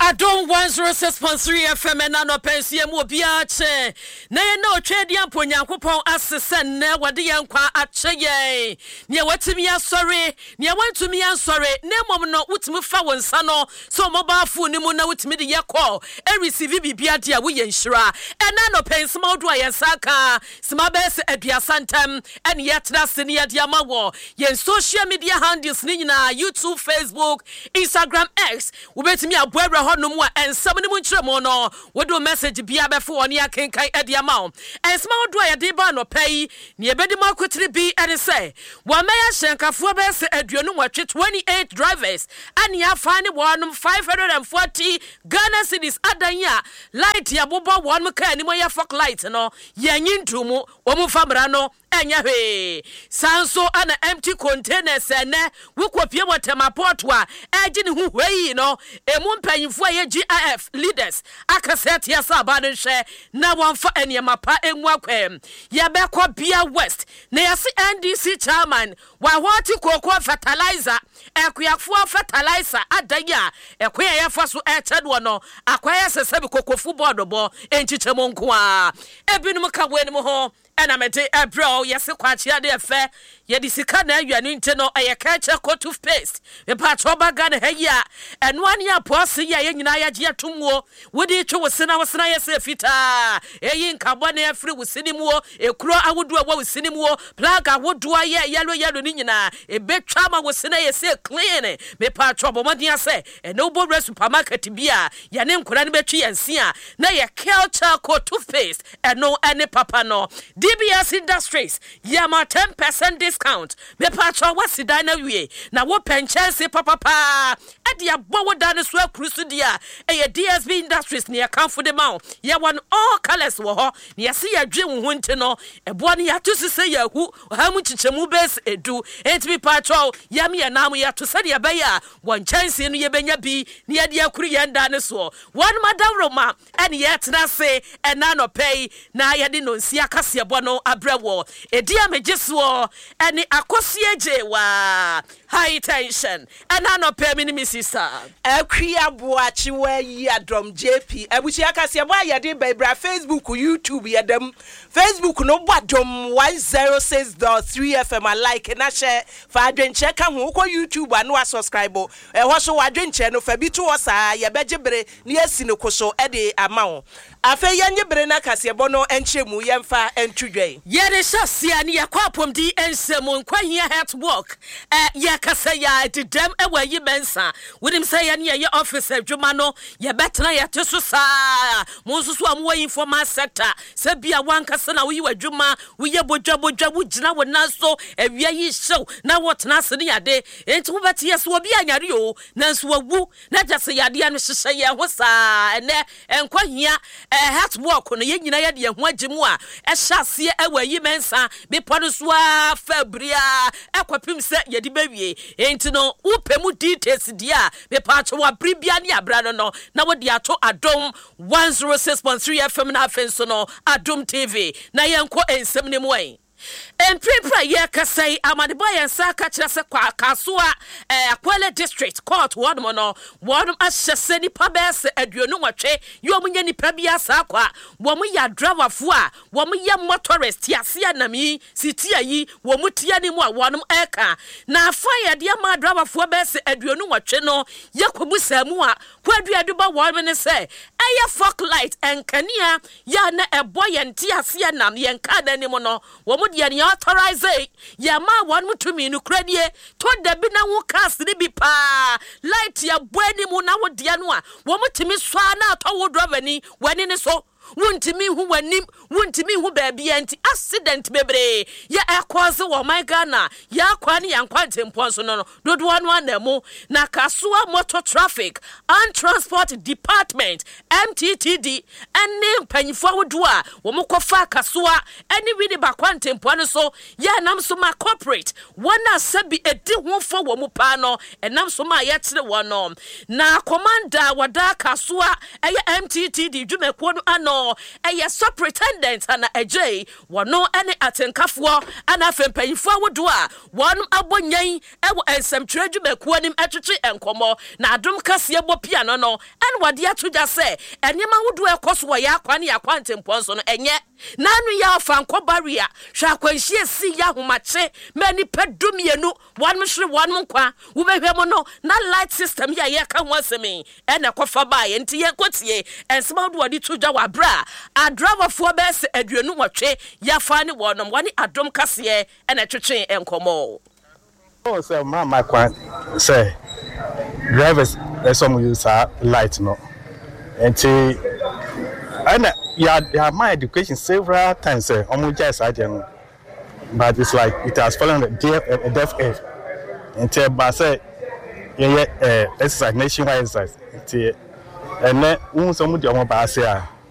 Adom 106.3 FM and no pensi emu biache na ye no twedi ampo Nyankopon asese na wade yankwa akyeye ne watimi asore ne wantumi ansore na mom no wutimi fa wonsa no so mobile phone ni mu na wutimi de ye call e receive bibia de a wo ye nhira ena no pensi ma odo ayensaka sima bes aduasantem ene yetra sene ye de amawo ye social media handles ni nyina YouTube, Facebook, Instagram, X wobetimi aboa hono mu ensam ne mu nkyeremo no wodo message bia befo oni akenkan ediama ensma wodo ayede ba no pai ne ebedi makotiri bi ene say wa meya hyenkafo be se aduonu watwe 28 drivers ani afa ne wonum 540 Ghana cedis adanya light ya bobo wonum ka ni mo ya fok light no yanyi ntumu omu famra no enya hwe sanso ana empty containers ene wokopie motema portwa eji ne hu hweyi no emu mpanyifo ye GIF leaders akaset yasa abane hwe na wonfa eniemapa enwu akwem ye bekọ bia west na yasi NDC chairman wa hoti koko fertilizer ekuyafo fertilizer adanya ekoya yafa so echedo no akwaya sesebi kokofu bodobo enchichemo nko a ebinum ka wenum ho ena mete ebro yesi kwachia de efe ye disika na awani nte no ayekache ko toothpaste me pa choba ga na haya eno ani apoase ye nyina ya je atumwo wodi twe wosena yesi fita eyi nkabo na afri wosinimuo ekuro awodu awo wosinimuo plug awodu aye yellow ni nyina ebetwa ma wosena yesi clean me pa chobo modi ase eno bo supermarket bia ye ne nkora ne betwi yensia na ye culture ko toothpaste eno ene papa no DBS Industries yama 10% discount me patro wasida na wie na wo penchance papa ade abowo dane so akrusu dia eye DSB Industries ne akanfo de ma ye won all colors wo ho ne yese yadwe wo nti no ebo ne yato sese yahu ha mu chichemu base edu enti me patro yam ye na mu yato se de be ya won chance no ye benya bi ne ye de akuru ye ndane so won madawroma ene ye tena se ena no pay na ye de no nsia kase no abrewo edia mejeso ene akosieje wa high tension ena no pay me ni sister akria boachi wa yi adom JP abuchi akase bo ayede bebra Facebook, YouTube yedem Facebook no bodom 106.3 FM like na share fa adwenche ka ho ko YouTube anu subscribe e ho so wadwenche no fa bi to osa ye begebere ne asi ne koso e de ama wo afa yenye bere na kasebo no enchemu yemfa entudwen ye de shasia ne yakwapom di ensemu nkwahia health work ye kasa ya dedem ewa yi mensa wonim say ye ne ye office adwuma no ye betena ye teso saa monsusu amwo informal sector se bia wankasa na wo adwuma wo ye bodwa wugina wona so awia yi show na wotena se ne yade enti wo bete yes wo bia nyare o nanso wawu na jase yade no hyehye ye ho saa ene enkwahia health work no ye nyina ye de ho agimu a ehyasie ewa yi mensa be podo so a fabria ekwapim se ye de bawie enti no upemu details dia be pacho wa bribia ne abra no na wo de ato Adom 106.3 FM na afenso no Adom TV na yenko ensem ne moen Empipra ye kasai amadebo yensa ka kire se kwa kasoa Akwele district court wodmo no wodum ahyese nipa bese aduonu watwe yo munye nipa bia sa kwa wo mu ya driverfo a wo mu ye motorist yase anami sitia yi wo mu tia ni mu a wonum eka na afa ye de ma driverfo bese aduonu watwe no ye kobusa mu a kwaduadu ba wodum ne se eye fog light enkania ya na eboye ntiase anam ye nka da ni mu no wo mu de ne authorize ya ma won mutumi no kradie to da bi na wo cast ni bi pa light ya bwani mu na wo de no a wo mutumi swa na to wo driver ni wani ne so wuntimi hu wanim wuntimi hu baabi anti accident bebre ya cause wo my Ghana ya kwa ni yankwa tempo so no dodo anu anamu na kasoa motor traffic and transport department MTTD ene mpanyifo wodo a wo mkofa kasoa ene wi de bakwa tempo no so ya nam so ma corporate wana sabi edi ho fo wo mu pa no enam so ma ya kire wo no na commander wada kasoa eye MTTD dwumekuo no ano no eye superintendent ana ejay wono ene atenkafo ana afempanyfo awodo a won abonyan ewo ensamtwe dwumakuo nim atwetwe enkomo na adom kase ebo piano no ene wade atoja se enyema wodo ekoso ya akwane yakwa ntempon no enye nanu ya ofanko barrier hwa kwanhie si ya homache mani pedumienu one mhre one nkwa wo behwemo no na light system ya ye ka ho asemi ene kofa ba ye nti ye kotie ensema wodo wadi toja wa bra adrawafo bes aduenu wotwe ya fa ne wonom wani adom kase ene twetwe enkomo. Oh, so my kwan say drivers some use light no enti yeah, my education several times almost just but it's like it has fallen a deaf ear. Until I say exercise nationwide exercise. And then some of the